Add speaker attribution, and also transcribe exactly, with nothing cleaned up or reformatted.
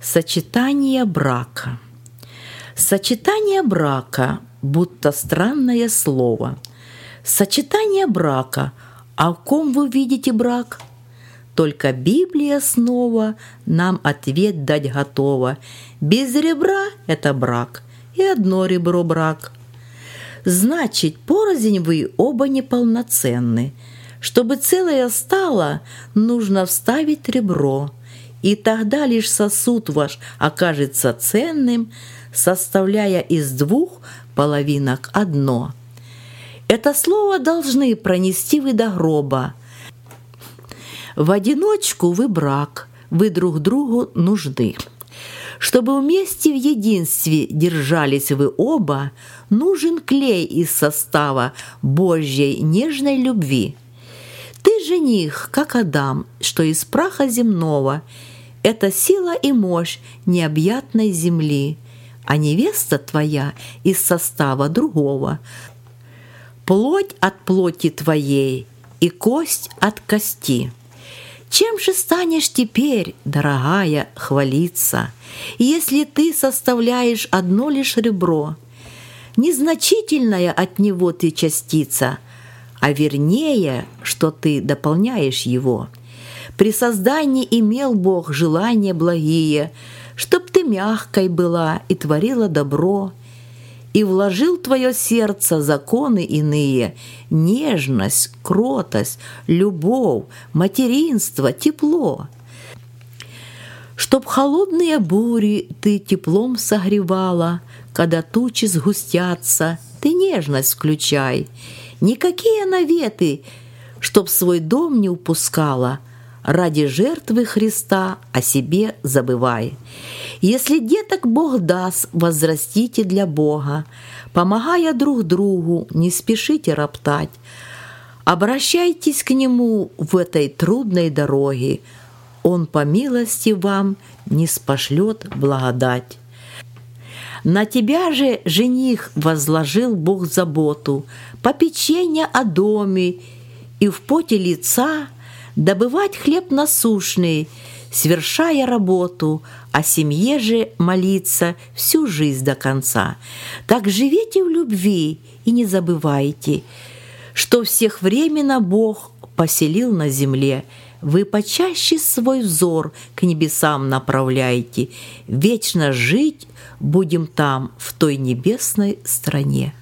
Speaker 1: Сочетание брака. Сочетание брака, будто странное слово. Сочетание брака. А в ком вы видите брак? Только Библия снова нам ответ дать готова. Без ребра – это брак, и одно ребро – брак. Значит, порознь вы оба неполноценны. Чтобы целое стало, нужно вставить ребро, и тогда лишь сосуд ваш окажется ценным, составляя из двух половинок одно. Это слово должны пронести вы до гроба. В одиночку вы брак, вы друг другу нужны. Чтобы вместе в единстве держались вы оба, нужен клей из состава Божьей нежной любви. Ты, жених, как Адам, что из праха земного, это сила и мощь необъятной земли, а невеста твоя из состава другого, плоть от плоти твоей и кость от кости. Чем же станешь теперь, дорогая, хвалиться, если ты составляешь одно лишь ребро? Незначительная от него ты частица, а вернее, что ты дополняешь его. При создании имел Бог желания благие, чтоб ты мягкой была и творила добро, и вложил в твое сердце законы иные, нежность, кротость, любовь, материнство, тепло. Чтоб холодные бури ты теплом согревала, когда тучи сгустятся, ты нежность включай. Никакие наветы, чтоб свой дом не упускала, ради жертвы Христа о себе забывай. Если деток Бог даст, возрастите для Бога, помогая друг другу, не спешите роптать. Обращайтесь к Нему в этой трудной дороге, Он по милости вам ниспошлет благодать. На тебя же, жених, возложил Бог заботу, попечение о доме и в поте лица добывать хлеб насущный, свершая работу, о семье же молиться всю жизнь до конца. Так живите в любви и не забывайте, что всех временно Бог поселил на земле. Вы почаще свой взор к небесам направляйте, вечно жить будем там, в той небесной стране.